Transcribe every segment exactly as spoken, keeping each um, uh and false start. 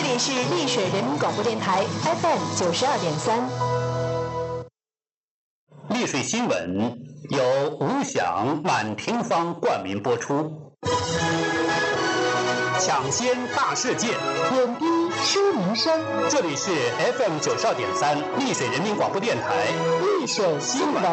里是丽水人民广播电台 F M 九十二点三。 丽水新闻由吴响、满庭芳冠名播出。抢先大事件， 点滴书名声。 这里是 F M 九十二点三丽水人民广播电台丽水新闻。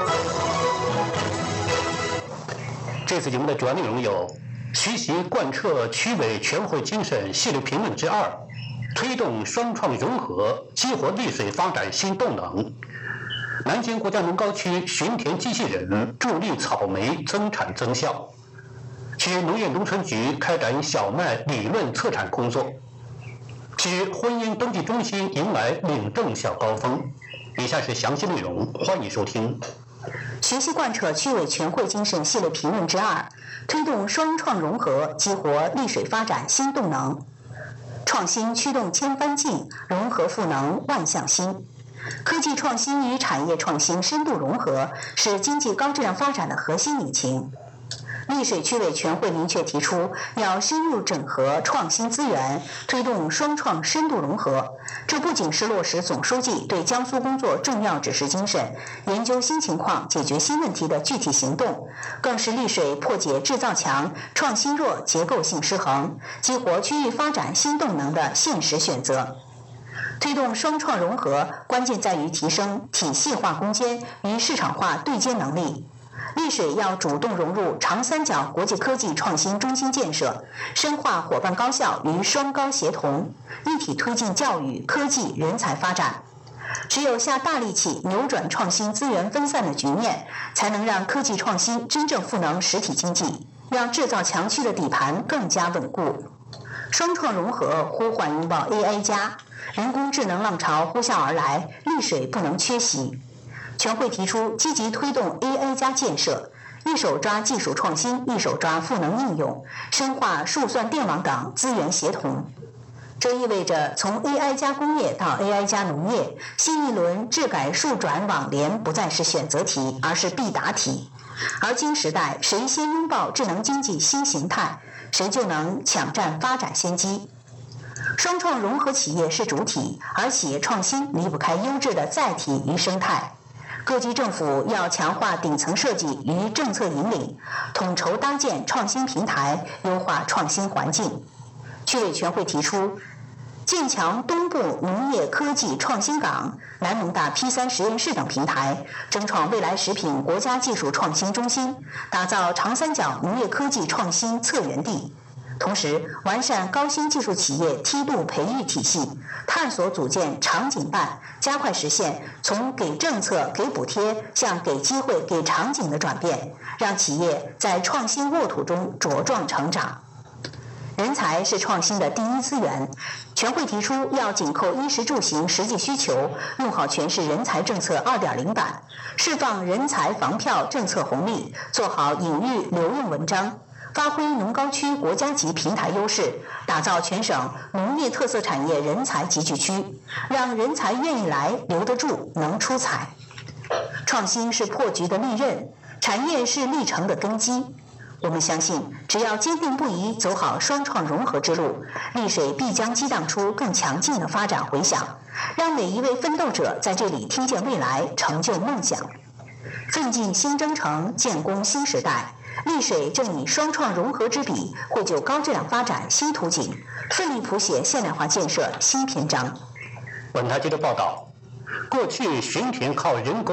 这次节目的主要内容有：学习贯彻区委全会精神系列评论之二，推动双创融合，激活丽水发展新动能；南京国家农高区巡田机器人助力草莓增产增效；区农业农村局开展小麦理论测产工作；区婚姻登记中心迎来领证小高峰。以下是详细内容，欢迎收听。 学习贯彻区委全会精神系列评论之二，推动双创融合，激活丽水发展新动能。创新驱动千帆进，融合赋能万象新。科技创新与产业创新深度融合，是经济高质量发展的核心引擎。丽水区委全会明确提出，要深入整合创新资源，推动双创深度融合。这不仅是落实总书记对江苏工作重要指示精神、研究新情况、解决新问题的具体行动，更是丽水破解制造强、创新弱结构性失衡，激活区域发展新动能的现实选择。推动双创融合，关键在于提升体系化攻坚与市场化对接能力。丽水要主动融入长三角国际科技创新中心建设，深化伙伴高校与双高协同，一体推进教育、科技、人才发展。只有下大力气扭转创新资源分散的局面，才能让科技创新真正赋能实体经济，让制造强区的底盘更加稳固。双创融合呼唤拥抱 A I 加，人工智能浪潮呼啸而来，丽水不能缺席。全会提出积极推动 A I 加建设，一手抓技术创新，一手抓赋能应用，深化数算电网等资源协同。这意味着从 A I 加工业到 A I 加农业，新一轮智改数转网联不再是选择题，而是必答题。而今时代，谁先拥抱智能经济新形态，谁就能抢占发展先机。双创融合企业是主体，而企业创新离不开优质的载体与生态。各级政府要强化顶层设计与政策引领，统筹搭建创新平台，优化创新环境。区委全会提出，建强东部农业科技创新港、南农大 P 三 实验室等平台，争创未来食品国家技术创新中心，打造长三角农业科技创新策源地。同时，完善高新技术企业梯度培育体系，探索组建场景办，加快实现从给政策、给补贴向给机会、给场景的转变，让企业在创新沃土中茁壮成长。人才是创新的第一资源，全会提出要紧扣衣食住行实际需求，用好全市人才政策 二点零 版，释放人才房票政策红利，做好引育留用文章。发挥农高区国家级平台优势，打造全省农业特色产业人才集聚区，让人才愿意来、留得住、能出彩。创新是破局的利刃，产业是历程的根基。我们相信，只要坚定不移走好双创融合之路，丽水必将激荡出更强劲的发展回响，让每一位奋斗者在这里听见未来，成就梦想。奋进新征程，建功新时代。丽水正以双创融合之笔，绘就高质量发展新图景，奋力谱写现代化建设新篇章。 本台接着报道，过去巡田靠人工